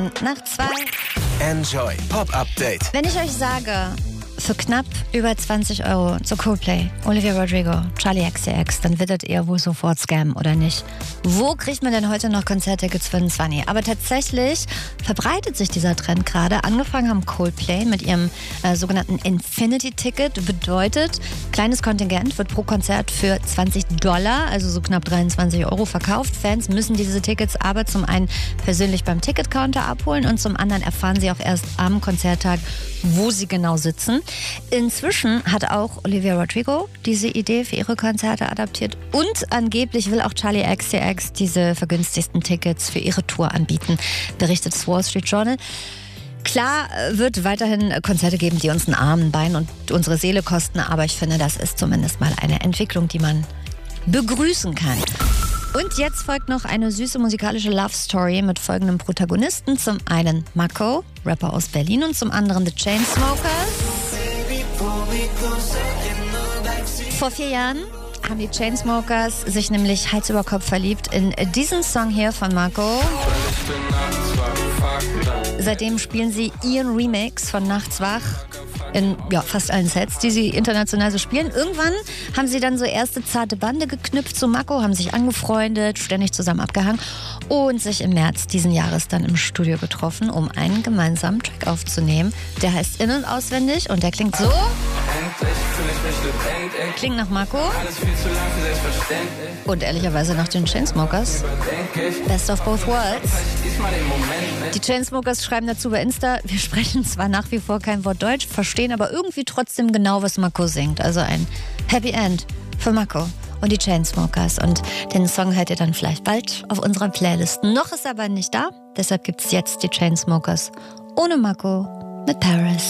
nach 2. Enjoy Pop Update. Wenn ich euch sage, für knapp über 20 Euro zu Coldplay, Olivia Rodrigo, Charli XCX, dann wittert ihr wohl sofort Scam, oder nicht? Wo kriegt man denn heute noch Konzerttickets für den 20? Aber tatsächlich verbreitet sich dieser Trend gerade. Angefangen haben Coldplay mit ihrem sogenannten Infinity-Ticket. Bedeutet, kleines Kontingent wird pro Konzert für $20, also so knapp 23 Euro verkauft. Fans müssen diese Tickets aber zum einen persönlich beim Ticketcounter abholen und zum anderen erfahren sie auch erst am Konzerttag, wo sie genau sitzen. Inzwischen hat auch Olivia Rodrigo diese Idee für ihre Konzerte adaptiert und angeblich will auch Charli XCX diese vergünstigsten Tickets für ihre Tour anbieten, berichtet das Wall Street Journal. Klar wird weiterhin Konzerte geben, die uns einen Arm, ein Bein und unsere Seele kosten, aber ich finde, das ist zumindest mal eine Entwicklung, die man begrüßen kann. Und jetzt folgt noch eine süße musikalische Love-Story mit folgendem Protagonisten. Zum einen Mako, Rapper aus Berlin, und zum anderen The Chainsmokers. Vor 4 Jahren haben die Chainsmokers sich nämlich Hals über Kopf verliebt in diesen Song hier von Mako. Seitdem spielen sie ihren Remix von Nachts wach in fast allen Sets, die sie international so spielen. Irgendwann haben sie dann so erste zarte Bande geknüpft zu Mako, haben sich angefreundet, ständig zusammen abgehangen und sich im März diesen Jahres dann im Studio getroffen, um einen gemeinsamen Track aufzunehmen. Der heißt In- und Auswendig und der klingt so. Klingt nach Mako und ehrlicherweise nach den Chainsmokers. Best of both worlds. Die Chainsmokers schreiben dazu bei Insta: Wir sprechen zwar nach wie vor kein Wort Deutsch, verstehen aber irgendwie trotzdem genau, was Mako singt. Also ein Happy End für Mako und die Chainsmokers. Und den Song hört ihr dann vielleicht bald auf unserer Playlist. Noch ist er aber nicht da, deshalb gibt's jetzt die Chainsmokers ohne Mako mit Paris.